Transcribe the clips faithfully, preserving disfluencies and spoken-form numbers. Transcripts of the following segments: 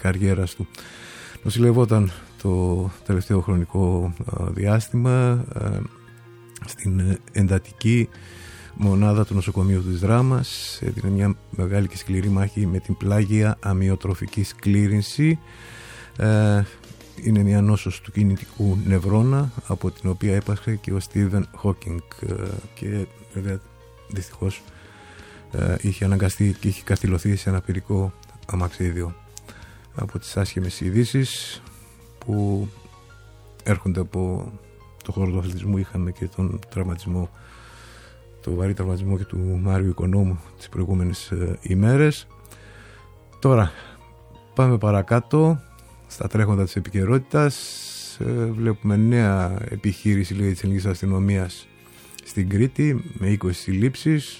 καριέρας του. Νοσηλευόταν το τελευταίο χρονικό διάστημα στην εντατική μονάδα του νοσοκομείου της Δράμας. Έδινε μια μεγάλη και σκληρή μάχη με την πλάγια αμυοτροφική σκλήρυνση. Είναι μια νόσος του κινητικού νευρώνα, από την οποία έπασχε και ο Στίβεν Χόκινγκ, και βέβαια δυστυχώς είχε αναγκαστεί και είχε καθυλωθεί σε ένα πυρικό αμαξίδιο. Από τις άσχημες ειδήσεις που έρχονται από το χώρο του αθλητισμού, είχαμε και τον τραυματισμό, το βαρύ τραυματισμό και του Μάριου Οικονόμου τις προηγούμενες ημέρες. Τώρα πάμε παρακάτω στα τρέχοντα της επικαιρότητας. Βλέπουμε νέα επιχείρηση, λέει, της ελληνικής αστυνομίας στην Κρήτη με είκοσι συλλήψεις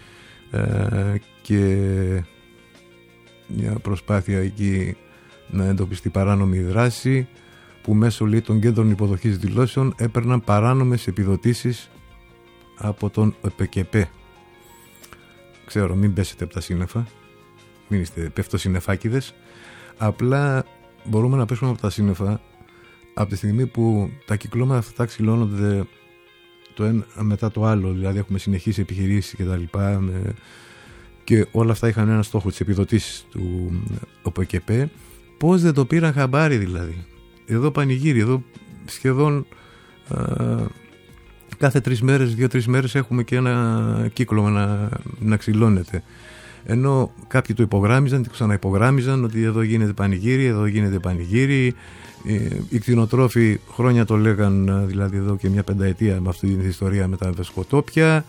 και μια προσπάθεια εκεί να εντοπιστεί παράνομη δράση, που μέσω, λέει, των κέντρων υποδοχής δηλώσεων έπαιρναν παράνομες επιδοτήσεις από τον ΕΠΚΕ. Ξέρω, μην πέσετε από τα σύννεφα, μην είστε πεφτοσυννεφάκηδες. Απλά μπορούμε να πέσουμε από τα σύννεφα από τη στιγμή που τα κυκλώματα αυτά ξυλώνονται το ένα μετά το άλλο. Δηλαδή έχουμε συνεχείς επιχειρήσεις και τα λοιπά, με... και όλα αυτά είχαν ένα στόχο, τις επιδοτήσεις του ΟΠΕΚΕΠΕ. Πώς δεν το πήραν χαμπάρι, δηλαδή? Εδώ πανηγύρι, εδώ σχεδόν α, κάθε τρεις μέρες, δύο-τρεις μέρες έχουμε και ένα κύκλωμα να, να ξυλώνεται. Ενώ κάποιοι το υπογράμμιζαν, το ξαναυπογράμμιζαν ότι εδώ γίνεται πανηγύρι, εδώ γίνεται πανηγύρι. Οι κτηνοτρόφοι χρόνια το λέγαν, δηλαδή εδώ και μια πενταετία, με αυτή την ιστορία με τα βεσκοτόπια.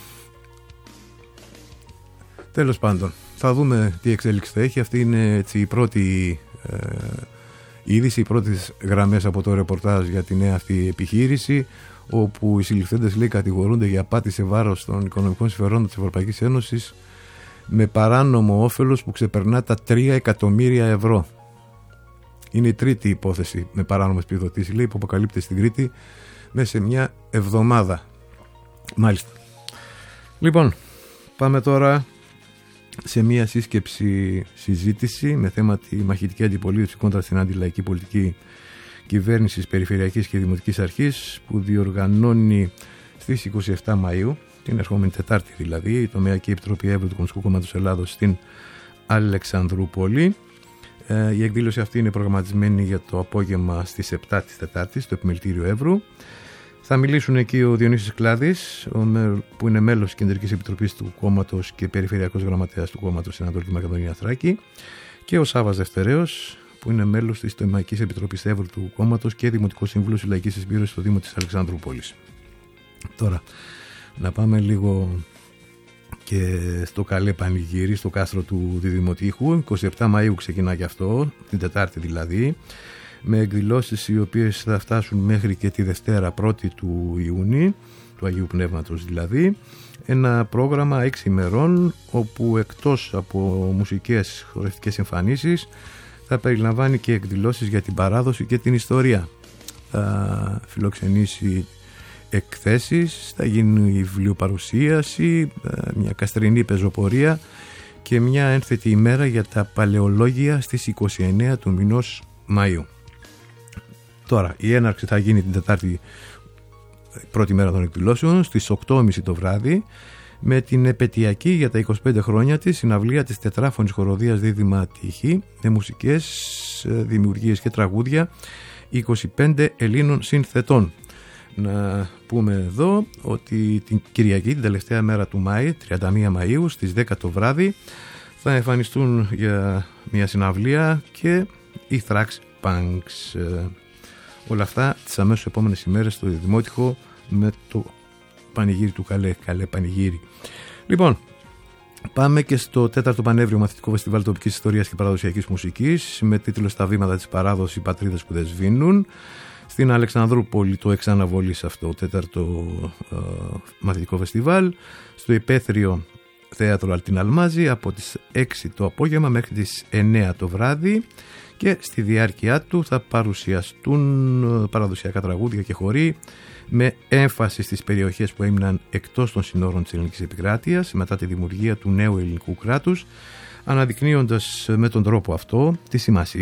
Τέλος πάντων, θα δούμε τι εξέλιξη θα έχει. Αυτή είναι έτσι η πρώτη ε, είδηση, οι πρώτες γραμμές από το ρεπορτάζ για τη νέα αυτή επιχείρηση, όπου οι συλληφθέντες, λέει, κατηγορούνται για απάτη σε βάρος των οικονομικών συμφερόντων της Ευρωπαϊκής Ένωσης με παράνομο όφελος που ξεπερνά τα τρία εκατομμύρια ευρώ. Είναι η τρίτη υπόθεση με παράνομες επιδοτήσεις, λέει, που αποκαλύπτεται στην Κρήτη μέσα σε μια εβδομάδα. Μάλιστα. Λοιπόν, πάμε τώρα σε μια σύσκεψη συζήτηση με θέμα τη μαχητική αντιπολίτευση κόντρα στην αντιλαϊκή πολιτική κυβέρνησης Περιφερειακής και Δημοτικής Αρχής, που διοργανώνει στις είκοσι επτά Μαΐου, την ερχόμενη Τετάρτη δηλαδή, η Τομεακή Επιτροπή Εύρου του Κομμουνιστικού Κόμματος Ελλάδος στην Αλεξανδρούπολη. Ε, η εκδήλωση αυτή είναι προγραμματισμένη για το απόγευμα στις επτά της Τετάρτης στο Επιμελητήριο Εύρου. Θα μιλήσουν εκεί ο Διονύσης Κλάδης, που είναι μέλος της Κεντρικής Επιτροπής του κόμματος και Περιφερειακός Γραμματέας του κόμματος στην Ανατολική Μακεδονία Θράκη, και ο Σάββας Δευτερέος, που είναι μέλος της Τομεακής Επιτροπής Εύρου του κόμματος και Δημοτικός Σύμβουλος της Λαϊκής Συσπήρωσης στο Δήμο της Αλεξανδρούπολης. Τώρα, να πάμε λίγο και στο καλέ πανηγύρι, στο κάστρο του Διδημοτήχου. είκοσι επτά Μαΐου ξεκινά και αυτό, την Τετάρτη δηλαδή, με εκδηλώσεις οι οποίες θα φτάσουν μέχρι και τη Δευτέρα πρώτη του Ιούνιου, του Αγίου Πνεύματος δηλαδή. Ένα πρόγραμμα έξι ημερών, όπου εκτός από μουσικές χορευτικές εμφανίσεις θα περιλαμβάνει και εκδηλώσεις για την παράδοση και την ιστορία. Θα φιλοξενήσει εκθέσεις, θα γίνει η βιβλιοπαρουσίαση, μια καστρινή πεζοπορία και μια ένθετη ημέρα για τα παλαιολόγια στις είκοσι εννέα του μηνός Μαΐου. Τώρα, η έναρξη θα γίνει την Τετάρτη, πρώτη μέρα των εκδηλώσεων, στις οκτώ και μισή το βράδυ, με την επαιτειακή για τα είκοσι πέντε χρόνια της συναυλία της τετράφωνης χοροδίας Δίδυμα Τύχη, με μουσικές δημιουργίες και τραγούδια είκοσι πέντε Ελλήνων συνθετών. Να πούμε εδώ ότι την Κυριακή, την τελευταία μέρα του Μάη, τριάντα μία Μαΐου, στις δέκα το βράδυ, θα εμφανιστούν για μια συναυλία και οι Thrax Punks. Όλα αυτά τις αμέσως επόμενες ημέρες στο Δημότυχο, με το πανηγύρι του καλέ, καλέ πανηγύρι. Λοιπόν, πάμε και στο τέταρτο Πανεύρειο Μαθητικό Φεστιβάλ Τοπικής Ιστορίας και Παραδοσιακής Μουσικής, με τίτλο «Στα βήματα της παράδοσης, οι πατρίδες που δεν σβήνουν». Στην Αλεξανδρούπολη το εξαναβολής αυτό, το τέταρτο ε, μαθητικό φεστιβάλ, στο υπαίθριο θέατρο Αλτίν Αλμάζη, από τις έξι το απόγευμα μέχρι τις εννέα το βράδυ, και στη διάρκεια του θα παρουσιαστούν παραδοσιακά τραγούδια και χοροί με έμφαση στις περιοχές που έμειναν εκτός των συνόρων της ελληνικής επικράτειας μετά τη δημιουργία του νέου ελληνικού κράτους, αναδεικνύοντας με τον τρόπο αυτό τη σημασία